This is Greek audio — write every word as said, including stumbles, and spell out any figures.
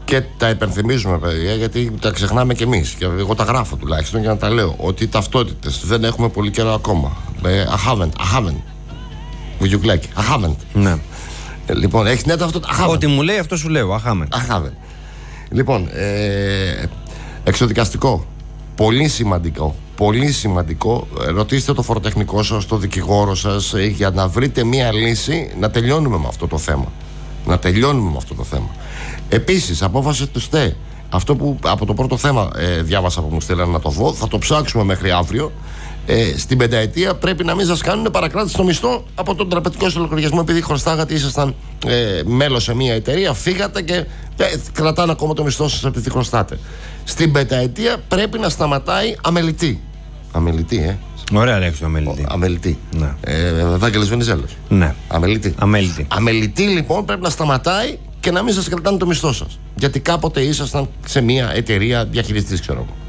Και τα υπενθυμίζουμε, παιδιά, γιατί τα ξεχνάμε κι εμείς. Και εγώ τα γράφω τουλάχιστον για να τα λέω. Ότι οι ταυτότητες δεν έχουμε πολύ καιρό ακόμα. I haven't, I haven't. Βουγιουκλάκι, I haven't. Ναι. Λοιπόν, έχεις νέα ταυτότητα. Ό,τι μου λέει, αυτό σου λέω. I haven't. I haven't. Λοιπόν, ε, εξοδικαστικό. Πολύ σημαντικό. Πολύ σημαντικό. Ρωτήστε το φοροτεχνικό σας, το δικηγόρο σας, για να βρείτε μία λύση να τελειώνουμε με αυτό το θέμα. Να τελειώνουμε με αυτό το θέμα. Επίσης, απόφαση του ΣΤΕ. Αυτό που από το πρώτο θέμα ε, διάβασα που μου στείλανε να το δω, θα το ψάξουμε μέχρι αύριο. Ε, στην πενταετία πρέπει να μην σας κάνουν παρακράτηση στο μισθό από τον τραπεζικό σας λογαριασμό, επειδή χρωστάγατε, ήσασταν ε, μέλος σε μια εταιρεία, φύγατε και ε, κρατάνε ακόμα το μισθό σας επειδή χρωστάτε. Στην πενταετία πρέπει να σταματάει αμελητή. Αμελητή, ε. Ωραία λέξη το αμελητή. Ο, αμελητή. Ναι. Ε, Ευάγγελος Βενιζέλος. Ναι. Αμελητή. Αμελητή. Αμελητή λοιπόν πρέπει να σταματάει και να μην σας κρατάνε το μισθό σας. Γιατί κάποτε ήσασταν σε μια εταιρεία διαχειριστής, ξέρω εγώ.